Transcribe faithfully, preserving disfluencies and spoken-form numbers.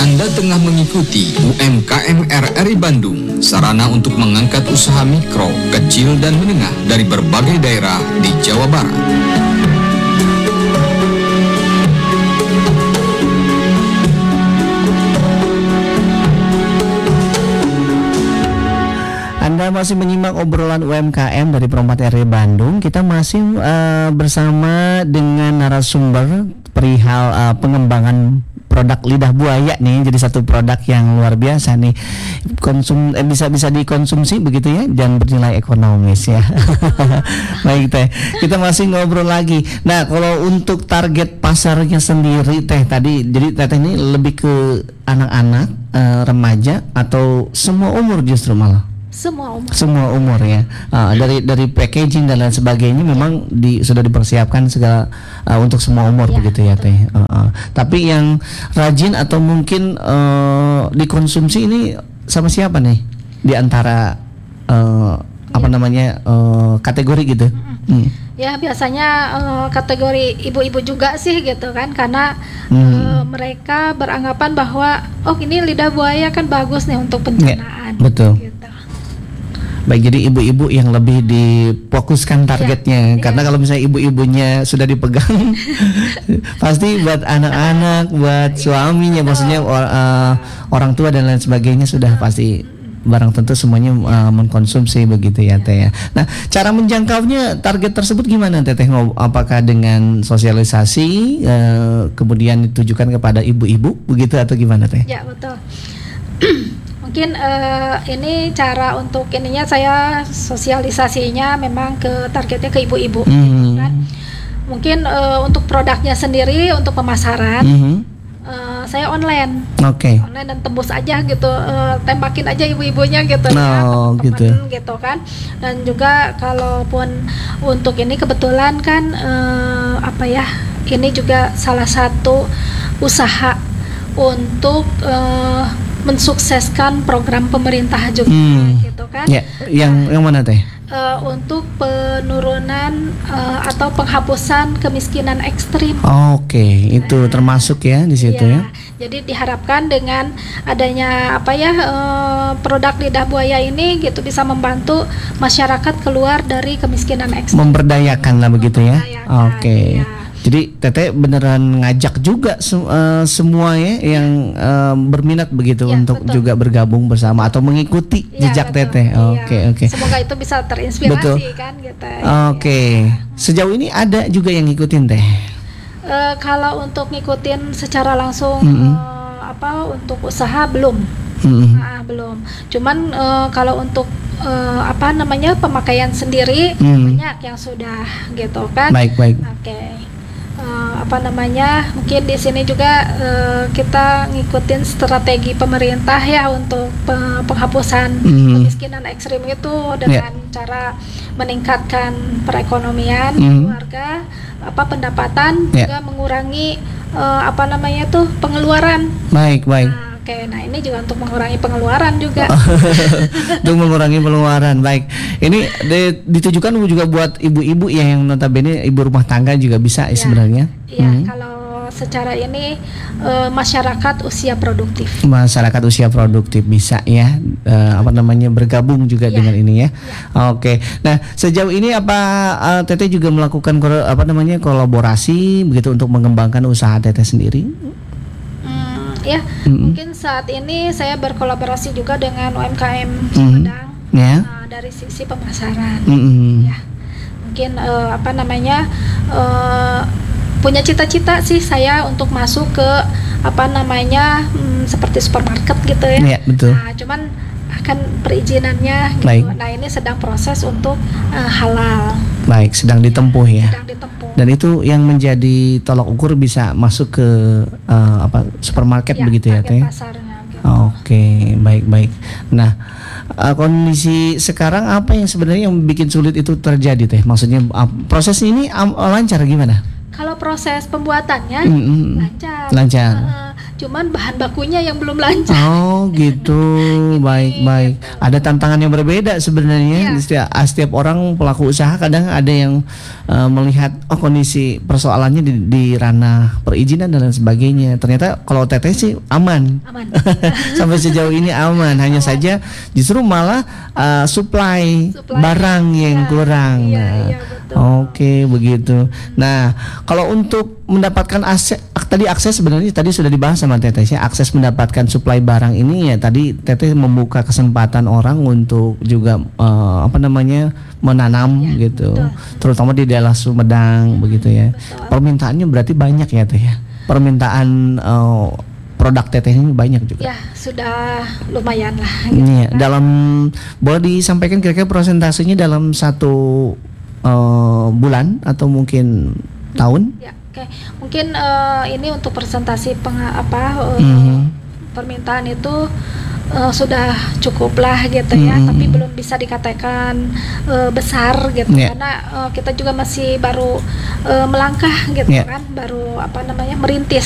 Anda tengah mengikuti U M K M R R I Bandung, sarana untuk mengangkat usaha mikro, kecil, dan menengah dari berbagai daerah di Jawa Barat. Anda masih menyimak obrolan U M K M dari Perompak R I Bandung. Kita masih uh, bersama dengan narasumber perihal uh, pengembangan produk lidah buaya nih, jadi satu produk yang luar biasa nih, konsum eh, bisa bisa dikonsumsi begitu ya, dan bernilai ekonomis ya. Baik teh, kita masih ngobrol lagi. Nah, kalau untuk target pasarnya sendiri teh tadi, jadi teteh ini lebih ke anak-anak, uh, remaja atau semua umur justru malah? Semua umur. Semua umur ya. Uh, dari dari packaging dan lain sebagainya memang di, sudah dipersiapkan segala uh, untuk semua umur ya, begitu ya teh. Uh, uh. Tapi yang rajin atau mungkin uh, dikonsumsi ini sama siapa nih di antara uh, ya. apa namanya uh, kategori gitu? Hmm. Ya biasanya uh, kategori ibu-ibu juga sih gitu kan, karena hmm. uh, mereka beranggapan bahwa oh ini lidah buaya kan bagus nih untuk pencernaan. Ya, betul. Gitu. Baik, jadi ibu-ibu yang lebih difokuskan targetnya, ya, karena ya. Kalau misalnya ibu-ibunya sudah dipegang, pasti buat anak-anak, buat ya, suaminya, betul. Maksudnya or, uh, orang tua dan lain sebagainya sudah pasti barang tentu semuanya uh, mengkonsumsi begitu ya teh ya. Nah, cara menjangkaunya target tersebut gimana teh? Apakah dengan sosialisasi, uh, kemudian ditujukan kepada ibu-ibu begitu atau gimana teh? Ya betul. Mungkin uh, ini cara untuk ininya saya sosialisasinya memang ke targetnya ke ibu-ibu, hmm. gitu kan. Mungkin uh, untuk produknya sendiri untuk pemasaran, hmm. uh, saya online, okay. online dan tembus aja gitu, uh, tembakin aja ibu-ibunya gitu, no, ya, teman-teman gitu. gitu kan. Dan juga kalaupun untuk ini kebetulan kan uh, apa ya, ini juga salah satu usaha untuk uh, mensukseskan program pemerintah juga, hmm. gitu kan? Ya, yang yang mana teh? Uh, untuk penurunan uh, atau penghapusan kemiskinan ekstrim. Oke, okay. Itu nah, termasuk ya di situ ya, ya. Jadi diharapkan dengan adanya apa ya uh, produk lidah buaya ini gitu bisa membantu masyarakat keluar dari kemiskinan ekstrim. Memberdayakan lah begitu ya. Oke. Okay. Ya. Jadi Teteh beneran ngajak juga se- uh, semua ya yang uh, berminat begitu ya, untuk betul. Juga bergabung bersama atau mengikuti ya, jejak betul. Teteh. Oke, ya. Oke. Okay. Semoga itu bisa terinspirasi betul. Kan gitu. Oke. Okay. Ya. Sejauh ini ada juga yang ngikutin Teh? Uh, kalau untuk ngikutin secara langsung mm-hmm. uh, apa untuk usaha belum. Mm-hmm. Nah, belum. Cuman uh, kalau untuk uh, apa namanya pemakaian sendiri mm. banyak yang sudah gitu kan. Baik, baik. Oke. Okay. Uh, apa namanya mungkin di sini juga uh, kita ngikutin strategi pemerintah ya untuk pe- penghapusan mm. kemiskinan ekstrim itu dengan yeah. cara meningkatkan perekonomian mm. keluarga, apa pendapatan yeah. juga mengurangi uh, apa namanya tuh pengeluaran. Baik, baik. Nah, Oke, nah ini juga untuk mengurangi pengeluaran juga. Untuk mengurangi pengeluaran, baik. Ini di, ditujukan juga buat ibu-ibu ya yang notabene ibu rumah tangga juga bisa ya, sebenarnya. Iya, hmm. kalau secara ini e, masyarakat usia produktif. Masyarakat usia produktif bisa ya, e, apa namanya bergabung juga ya. Dengan ini ya. ya. Oke. Nah sejauh ini apa uh, Teteh juga melakukan apa namanya kolaborasi begitu untuk mengembangkan usaha Teteh sendiri? Ya, mm-hmm. mungkin saat ini saya berkolaborasi juga dengan U M K M Sumedang mm-hmm. yeah. uh, dari sisi pemasaran. Mm-hmm. Ya, mungkin uh, apa namanya uh, punya cita-cita sih saya untuk masuk ke apa namanya um, seperti supermarket gitu ya. Yeah, betul. Nah, cuman akan perizinannya gitu. Baik. Nah ini sedang proses untuk uh, halal. Baik, sedang ditempuh ya. Sedang ditempuh. Dan itu yang menjadi tolak ukur bisa masuk ke uh, apa supermarket ya, begitu ya Teh? Pasarnya. Gitu. Oke, baik-baik. Nah, uh, kondisi sekarang apa yang sebenarnya yang bikin sulit itu terjadi Teh? Maksudnya uh, proses ini um, lancar gimana? Kalau proses pembuatannya mm-hmm. lancar. Lancar. Uh, cuman bahan bakunya yang belum lancar. Oh gitu, baik baik. Ada tantangan yang berbeda sebenarnya. Iya. Setiap, setiap orang pelaku usaha kadang ada yang uh, melihat oh kondisi persoalannya di, di ranah perizinan dan lain sebagainya. Ternyata kalau Teteh sih aman. Aman. Sampai sejauh ini aman. Hanya saja justru malah uh, supply, Supply. barang yang Iya, kurang. iya, Nah, iya, betul. Oke begitu. Nah kalau untuk mendapatkan akses tadi akses sebenarnya tadi sudah dibahas sama Teteh ya, akses mendapatkan suplai barang ini ya tadi Teteh membuka kesempatan orang untuk juga uh, apa namanya menanam Ya, gitu, betul. terutama di daerah Sumedang begitu ya. Betul. Permintaannya berarti banyak ya Teh ya. Permintaan uh, produk Teteh ini banyak juga. Ya, sudah lumayan lah. gitu Ini ya, kan. dalam boleh disampaikan kira-kira persentasenya dalam satu uh, bulan atau mungkin tahun? Ya, oke. Mungkin eh, ini untuk presentasi peng apa eh, Mhm. permintaan itu eh, sudah cukup lah gitu ya, Mhm. tapi belum bisa dikatakan eh, besar gitu Ya. karena eh, kita juga masih baru eh, melangkah gitu Ya. kan, baru apa namanya merintis